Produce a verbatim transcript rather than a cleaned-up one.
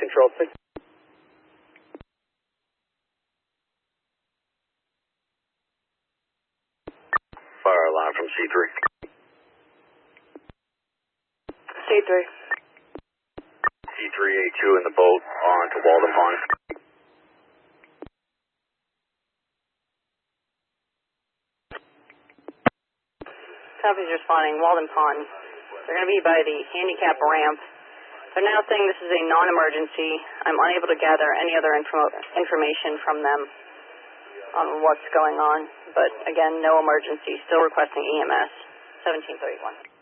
control six. Fire alarm from C three. C three. C three A two in the boat on to Walden Pond. Southeast responding, Walden Pond. They're going to be by the handicap ramp. They're now saying this is a non-emergency. I'm unable to gather any other info information from them on what's going on. But again, no emergency. Still requesting E M S. seventeen thirty-one.